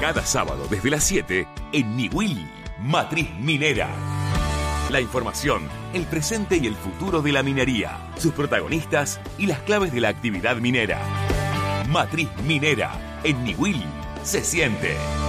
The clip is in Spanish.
Cada sábado desde las 7 en Niwil, Matriz Minera. La información, el presente y el futuro de la minería, sus protagonistas y las claves de la actividad minera. Matriz Minera, en Niwil, se siente.